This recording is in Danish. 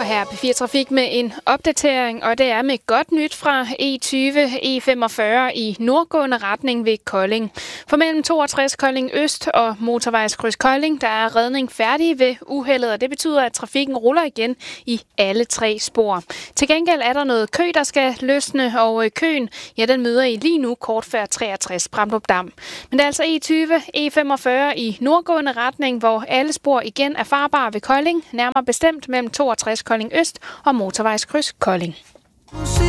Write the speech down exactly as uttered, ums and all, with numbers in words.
Og her er P fire Trafik med en opdatering, og det er med godt nyt fra E tyve E femogfyrre i nordgående retning ved Kolding. For mellem toogtres Kolding Øst og motorvejskryds Kolding, der er redning færdig ved uheldet, og det betyder, at trafikken ruller igen i alle tre spor. Til gengæld er der noget kø, der skal løsne, og køen, ja, den møder I lige nu kort før treogtres Bramdrup Dam. Men det er altså E tyve E femogfyrre i nordgående retning, hvor alle spor igen er farbare ved Kolding, nærmere bestemt mellem toogtres Kolding Øst og motorvejskryds Kolding.